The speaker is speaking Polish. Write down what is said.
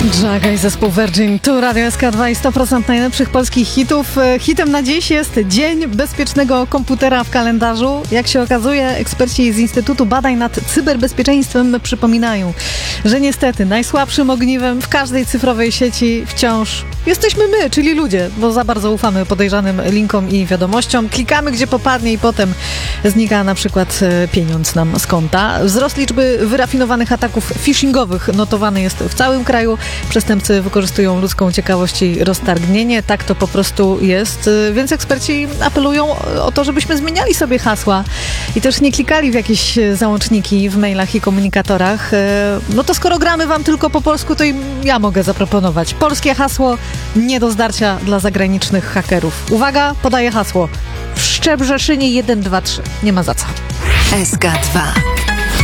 Jaga i zespół Virgin, tu Radio SK2 i 100% najlepszych polskich hitów. Hitem na dziś jest Dzień Bezpiecznego Komputera w kalendarzu. Jak się okazuje, eksperci z Instytutu Badań nad Cyberbezpieczeństwem przypominają, że niestety najsłabszym ogniwem w każdej cyfrowej sieci wciąż jesteśmy my, czyli ludzie, bo za bardzo ufamy podejrzanym linkom i wiadomościom. Klikamy gdzie popadnie i potem znika na przykład pieniądz nam z konta. Wzrost liczby wyrafinowanych ataków phishingowych notowany jest w całym kraju. Przestępcy wykorzystują ludzką ciekawość i roztargnienie. Tak to po prostu jest. Więc eksperci apelują o to, żebyśmy zmieniali sobie hasła i też nie klikali w jakieś załączniki w mailach i komunikatorach. No to skoro gramy wam tylko po polsku, to i ja mogę zaproponować. Polskie hasło nie do zdarcia dla zagranicznych hakerów. Uwaga, podaję hasło. W Szczebrzeszynie 1, 2, 3. Nie ma za co. SK2.